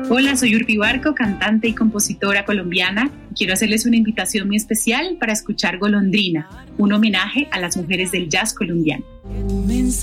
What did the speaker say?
Hola, soy Urbi Barco, cantante y compositora colombiana. Quiero hacerles una invitación muy especial para escuchar Golondrina, un homenaje a las mujeres del jazz colombiano.